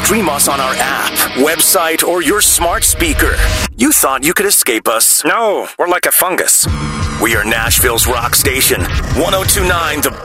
stream us on our app, website, or your smart speaker. You thought you could escape us. No, we're like a fungus. We are Nashville's rock station, 102.9 The